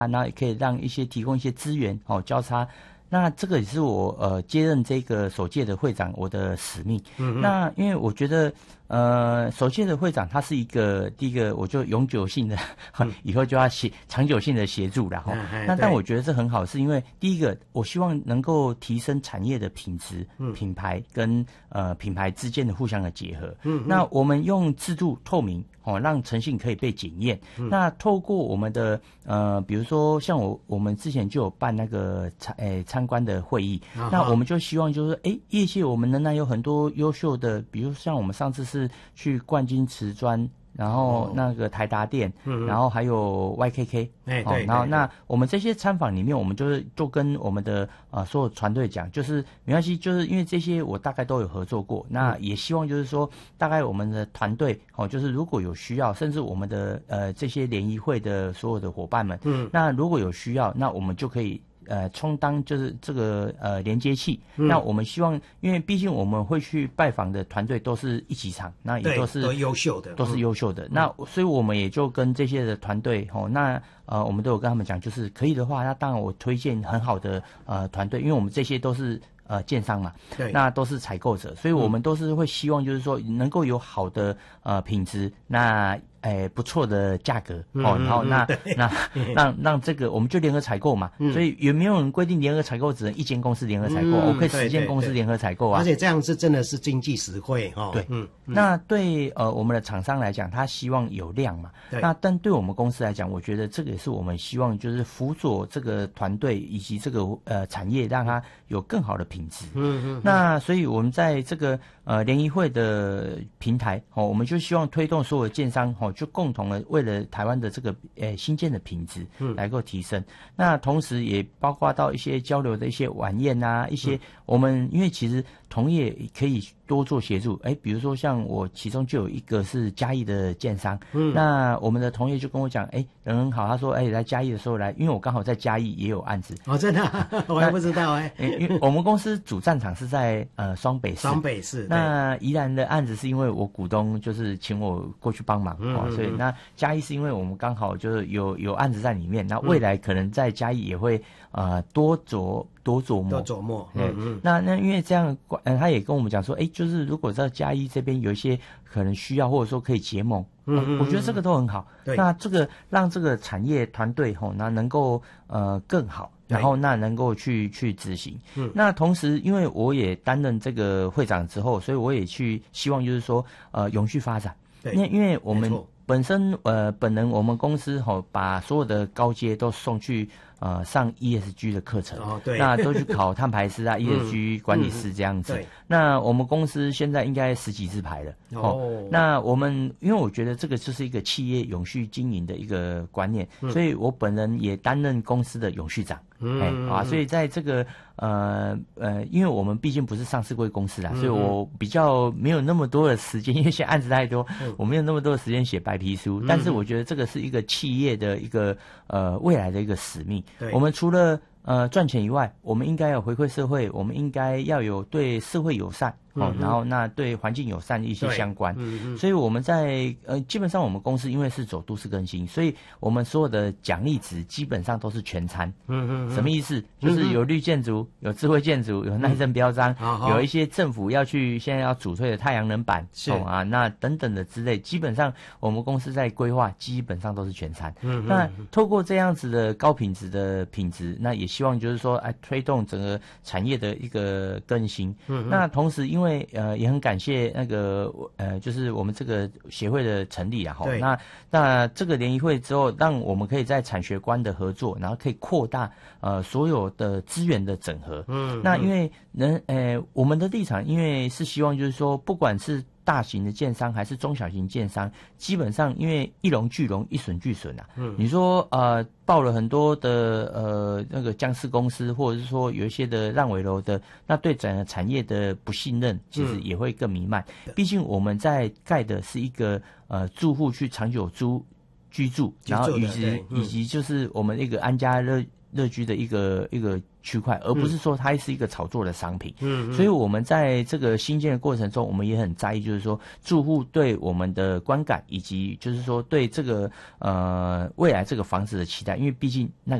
那也可以让提供一些资源交叉。那这个也是我接任这个首届的会长我的使命。那因为我觉得首届的会长他是第一个我就永久性的以后就要长久性的协助了哈。那但我觉得这很好，是因为第一个我希望能够提升产业的品质、品牌跟品牌之间的互相的结合。那我们用制度透明让诚信可以被检验。那透过我们的比如说像我们之前就有办那个参观的会议，那我们就希望就是说业界我们仍然有很多优秀的，比如像我们上次是去冠军瓷砖，然后那个台达电，然后还有 YKK， 对，然后那我们这些参访里面，我们就跟我们的所有团队讲，就是没关系，就是因为这些我大概都有合作过，那也希望就是说，大概我们的团队就是如果有需要，甚至我们的这些联谊会的所有的伙伴们，那如果有需要，那我们就可以。充当就是这个连接器。那我们希望，因为毕竟我们会去拜访的团队都是一级厂，那也都是优秀的， 都是优秀的。那所以我们也就跟这些的团队那我们都有跟他们讲，就是可以的话，那当然我推荐很好的团队，因为我们这些都是建商嘛，对，那都是采购者，所以我们都是会希望就是说能够有好的品质，那不错的价格然后让这个我们就联合采购嘛，所以也没有人规定联合采购只能一间公司联合采购，我可以10间公司联合采购啊， 而且这样是真的是经济实惠对，那对我们的厂商来讲，他希望有量嘛，那但对我们公司来讲，我觉得这个也是我们希望就是辅佐这个团队以及这个产业，让它有更好的品质。那所以我们在这个联谊会的平台我们就希望推动所有的建商就共同的为了台湾的这个新建的品质来够提升。那同时也包括到一些交流的一些晚宴啊，一些我们因为其实同业可以多做协助，比如说像我其中就有一个是嘉义的建商，那我们的同业就跟我讲，人很好，他说来嘉义的时候来，因为我刚好在嘉义也有案子。 真的我还不知道因为我们公司主战场是在双北市，那宜兰的案子是因为我股东就是请我过去帮忙所以那嘉义是因为我们刚好就是有案子在里面，那未来可能在嘉义也会多琢磨。那因为这样他也跟我们讲说，就是如果在嘉义这边有一些可能需要，或者说可以结盟，我觉得这个都很好。那这个让这个产业团队那能够更好，然后那能够去执行。那同时因为我也担任这个会长之后，所以我也去希望就是说永续发展。因为我们本身本人我们公司把所有的高阶都送去上 ESG 的课程，那都去考碳排师啊ESG 管理师这样子。那我们公司现在应该10几支牌了。那我们因为我觉得这个就是一个企业永续经营的一个观念，所以我本人也担任公司的永续长。所以在这个因为我们毕竟不是上市柜公司啦，所以我比较没有那么多的时间，因为现在案子太多，我没有那么多的时间写白皮书。但是我觉得这个是一个企业的一个未来的一个使命。我们除了赚钱以外，我们应该要回馈社会，我们应该要有对社会友善。然后那对环境友善一些相关，所以我们在基本上我们公司因为是走都市更新，所以我们所有的奖励值基本上都是全餐。什么意思？就是有绿建筑，有智慧建筑，有耐震标章，有一些政府现在要主推的太阳能板那等等的之类，基本上我们公司在规划基本上都是全餐。那透过这样子的高品质的品质，那也希望就是说推动整个产业的一个更新。那同时因为也很感谢那个就是我们这个协会的成立那这个联谊会之后，让我们可以在产学官的合作，然后可以扩大所有的资源的整合。那因为我们的立场，因为是希望就是说，不管是大型的建商还是中小型建商，基本上因为一荣俱荣，一损俱损啊。你说报了很多的那个僵尸公司，或者是说有一些的烂尾楼的，那对整个产业的不信任，其实也会更弥漫。毕竟我们在盖的是一个住户去长久居住，然后以及就是我们一个安家乐居的一个区块，而不是说它是一个炒作的商品。所以我们在这个新建的过程中，我们也很在意，就是说住户对我们的观感，以及就是说对这个未来这个房子的期待，因为毕竟那